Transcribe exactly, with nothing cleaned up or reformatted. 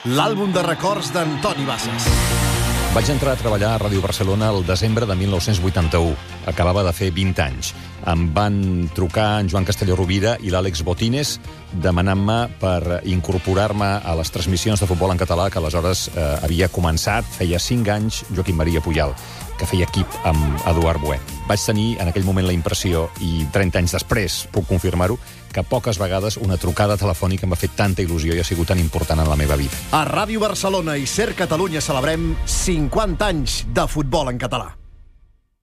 l'àlbum de records d'Antoni Bassas. Vaig entrar a treballar a Ràdio Barcelona el desembre de mil nou-cents vuitanta-u. Acabava de fer vint anys. Em van trucar en Joan Castelló Rovira i l'Àlex Botines demanant-me per incorporar-me a les transmissions de futbol en català que aleshores eh, havia començat, feia cinc anys, Joaquim Maria Pujal, que feia equip amb Eduard Bué. Vaig tenir en aquell moment la impressió, i trenta anys després puc confirmar-ho, que poques vegades una trucada telefònica em va fer tanta il·lusió i ha sigut tan important en la meva vida. A Ràdio Barcelona i Ser Catalunya celebrem cinquanta anys de futbol en català.